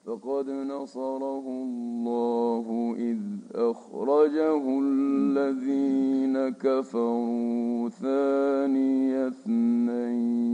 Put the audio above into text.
فقد نصره الله إذ أخرجه الذين كفروا ثاني اثنين